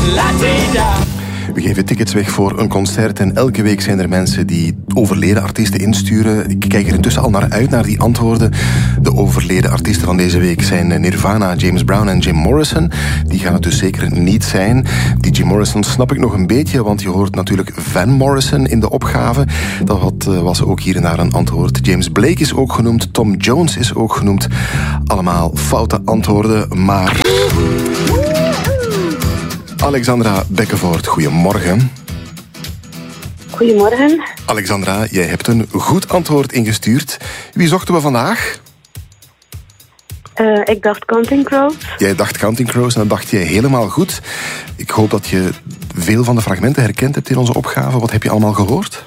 We geven tickets weg voor een concert en elke week zijn er mensen die overleden artiesten insturen. Ik kijk er intussen al naar uit, naar die antwoorden. De overleden artiesten van deze week zijn Nirvana, James Brown en Jim Morrison. Die gaan het dus zeker niet zijn. Die Jim Morrison snap ik nog een beetje, want je hoort natuurlijk Van Morrison in de opgave. Dat was ook hier en daar een antwoord. James Blake is ook genoemd, Tom Jones is ook genoemd. Allemaal foute antwoorden, maar... Alexandra Bekkevoort, goedemorgen. Goedemorgen. Alexandra, jij hebt een goed antwoord ingestuurd. Wie zochten we vandaag? Ik dacht Counting Crows. Jij dacht Counting Crows en dat dacht je helemaal goed. Ik hoop dat je veel van de fragmenten herkend hebt in onze opgave. Wat heb je allemaal gehoord?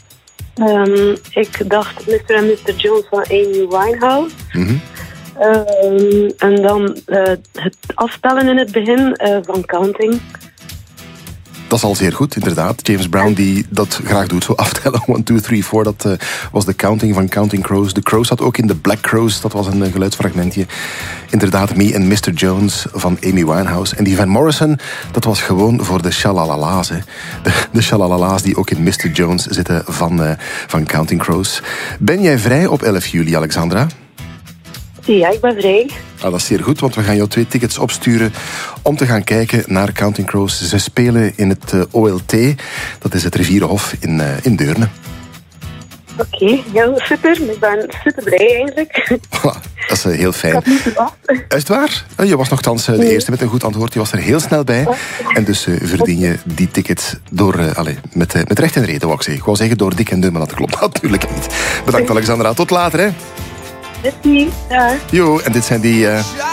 Ik dacht Mr. and Mr. Jones van Amy Winehouse. Mm-hmm. En dan het afspellen in het begin van Counting. Dat is al zeer goed, inderdaad. James Brown die dat graag doet, zo aftellen. 1, 2, 3, 4, dat was de counting van Counting Crows. De Crows zat ook in de Black Crows, dat was een geluidsfragmentje. Inderdaad, Me and Mr. Jones van Amy Winehouse. En die Van Morrison, dat was gewoon voor de Shalalala's. Hè. De Shalalala's die ook in Mr. Jones zitten van Counting Crows. Ben jij vrij op 11 juli, Alexandra? Ja, ik ben vrij. Ah, dat is zeer goed, want we gaan jou 2 tickets opsturen om te gaan kijken naar Counting Crows. Ze spelen in het OLT, dat is het Rivierenhof in Deurne. Oké, ja, super. Ik ben super blij eigenlijk. Dat is heel fijn. Ik had niet verwacht. Is het waar? Je was nogthans de eerste met een goed antwoord. Je was er heel snel bij. En dus verdien je die tickets door, met recht en reden, wou ik zeggen. Ik wou zeggen door dik en dun, maar dat klopt natuurlijk niet. Bedankt, Alexandra. Tot later, hè. Ja. Jo, en dit zijn die...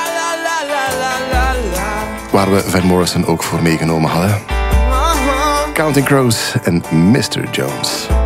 waar we Van Morrison ook voor meegenomen hadden. Counting Crows en Mr. Jones.